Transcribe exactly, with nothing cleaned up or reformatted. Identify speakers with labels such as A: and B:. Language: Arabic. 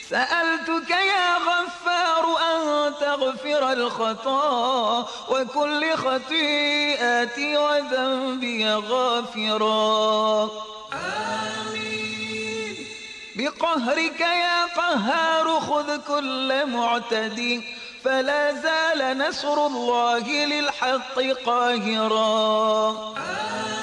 A: سألتك يا غفار أن تغفر الخطا وكل خطيئتي وذنبي غافرا. آمين. بقهرك يا قهار خذ كل معتدي فلا زال نصر الله للحق قاهرا. آمين.